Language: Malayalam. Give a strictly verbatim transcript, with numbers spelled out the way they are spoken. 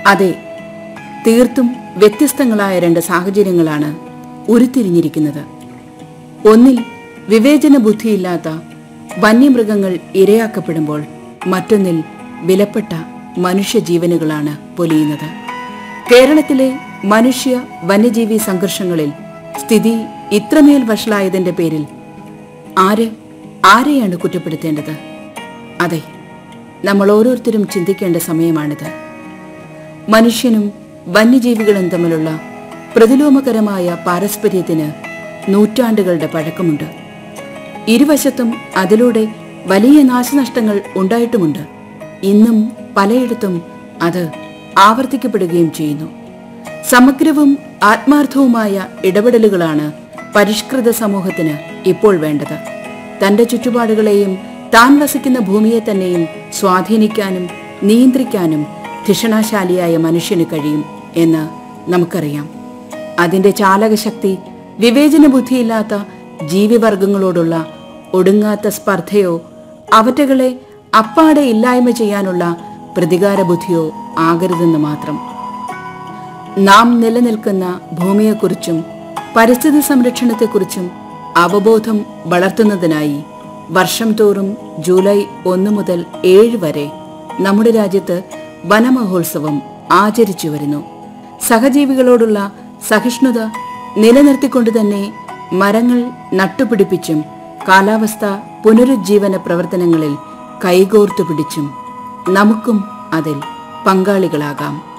അതെ, തീർത്തും വ്യത്യസ്തങ്ങളായ രണ്ട് സാഹചര്യങ്ങളാണ് ഉരുത്തിരിഞ്ഞിരിക്കുന്നത്. ഒന്നിൽ വിവേചന ബുദ്ധിയില്ലാത്ത വന്യമൃഗങ്ങൾ ഇരയാക്കപ്പെടുമ്പോൾ മറ്റൊന്നിൽ വിലപ്പെട്ട മനുഷ്യജീവനുകളാണ് പൊലിയുന്നത്. കേരളത്തിലെ മനുഷ്യ വന്യജീവി സംഘർഷങ്ങളിൽ സ്ഥിതി ഇത്രമേൽ വഷളായതിന്റെ പേരിൽ ആര് ആരെയാണ് കുറ്റപ്പെടുത്തേണ്ടത്? അതെ, നമ്മൾ ഓരോരുത്തരും ചിന്തിക്കേണ്ട സമയമാണിത്. മനുഷ്യനും വന്യജീവികളും തമ്മിലുള്ള പ്രതിലോമകരമായ പാരസ്പര്യത്തിന് നൂറ്റാണ്ടുകളുടെ പഴക്കമുണ്ട്. ഇരുവശത്തും അതിലൂടെ വലിയ നാശനഷ്ടങ്ങൾ ഉണ്ടായിട്ടുമുണ്ട്. ഇന്നും പലയിടത്തും അത് ആവർത്തിക്കപ്പെടുകയും ചെയ്യുന്നു. സമഗ്രവും ആത്മാർത്ഥവുമായ ഇടപെടലുകളാണ് പരിഷ്കൃത സമൂഹത്തിന് ഇപ്പോൾ വേണ്ടത്. തന്റെ ചുറ്റുപാടുകളെയും താൻ വസിക്കുന്ന ഭൂമിയെ തന്നെയും സ്വാധീനിക്കാനും നിയന്ത്രിക്കാനും ധിഷണാശാലിയായ മനുഷ്യന് കഴിയും എന്ന് നമുക്കറിയാം. അതിന്റെ ചാലകശക്തി വിവേചന ബുദ്ധിയില്ലാത്ത ജീവിവർഗങ്ങളോടുള്ള ഒടുങ്ങാത്ത സ്പർദ്ധയോ അവറ്റകളെ അപ്പാടെ ഇല്ലായ്മ ചെയ്യാനുള്ള പ്രതികാര ബുദ്ധിയോ ആകരുതെന്ന് മാത്രം. നാം നിലനിൽക്കുന്ന ഭൂമിയെക്കുറിച്ചും പരിസ്ഥിതി സംരക്ഷണത്തെക്കുറിച്ചും അവബോധം വളർത്തുന്നതിനായി വർഷം തോറും ജൂലൈ ഒന്ന് മുതൽ ഏഴ് വരെ നമ്മുടെ രാജ്യത്ത് വനമഹോത്സവം ആചരിച്ചു വരുന്നു. സഹജീവികളോടുള്ള സഹിഷ്ണുത നിലനിർത്തിക്കൊണ്ടുതന്നെ മരങ്ങൾ നട്ടുപിടിപ്പിച്ചും കാലാവസ്ഥ പുനരുജ്ജീവന പ്രവർത്തനങ്ങളിൽ കൈകോർത്തു പിടിച്ചും നമുക്കും അതിൽ പങ്കാളികളാകാം.